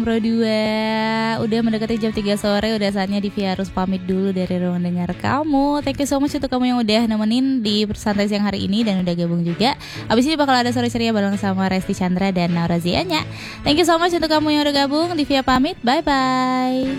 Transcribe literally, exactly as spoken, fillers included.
Pro dua. Udah mendekati jam tiga sore, udah saatnya Divi harus pamit dulu dari ruang dengar kamu. Thank you so much untuk kamu yang udah nemenin di Santai Siang hari ini dan udah gabung juga. Abis ini bakal ada sore ceria bareng sama Resti Chandra dan Naura Zianya. Thank you so much untuk kamu yang udah gabung. Divia pamit, bye bye.